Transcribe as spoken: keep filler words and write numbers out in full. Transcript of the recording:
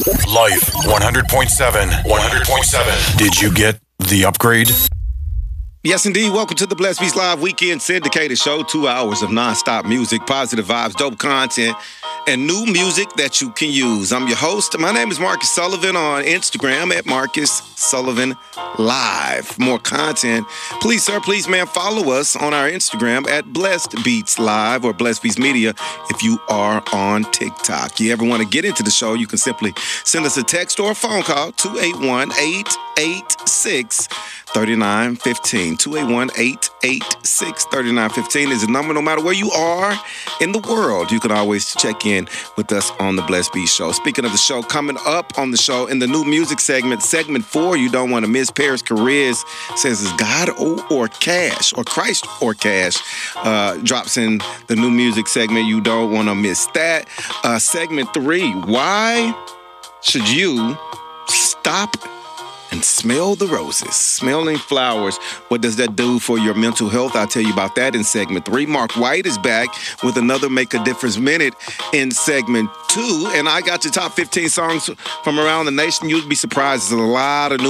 Life one hundred point seven. one hundred point seven. Did you get the upgrade? Yes, indeed. Welcome to the Blessed Beats Live Weekend Syndicated Show. Two hours of nonstop music, positive vibes, dope content, and new music that you can use. I'm your host. My name is Marcus Sullivan on Instagram at Marcus Sullivan Live. More content. Please, sir, please, man, follow us on our Instagram at Blessed Beats Live or Blessed Beats Media if you are on TikTok. You ever want to get into the show, you can simply send us a text or a phone call, two eight one, eight eight six, three nine one five. two eight one, eight eight six, three nine one five is the number. No matter where you are in the world, you can always check in with us on the Blessed Beats Show. Speaking of the show, coming up on the show in the new music segment, segment four, you don't want to miss. Paris Carriz says, is God or, or cash, or Christ or cash? Uh, drops in the new music segment. You don't want to miss that. Uh, segment three, why should you stop and smell the roses? Smelling flowers. What does that do for your mental health? I'll tell you about that in segment three. Mark White is back with another Make a Difference Minute in segment two. And I got your top fifteen songs from around the nation. You'd be surprised. There's a lot of new